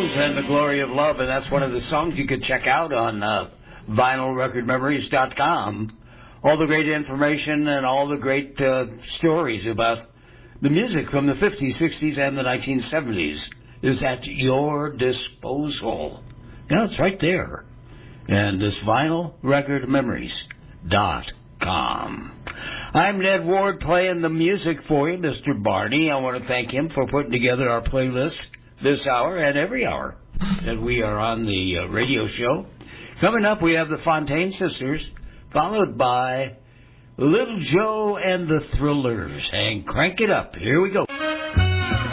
Beatles and The Glory of Love, and that's one of the songs you could check out on vinylrecordmemories.com. All the great information and all the great stories about the music from the 50s, 60s, and the 1970s is at your disposal. Yeah, it's right there. And this vinylrecordmemories.com. I'm Ned Ward playing the music for you, Mr. Barney. I want to thank him for putting together our playlist this hour and every hour that we are on the radio show. Coming up, we have the Fontaine Sisters, followed by Little Joe and the Thrillers. And crank it up. Here we go.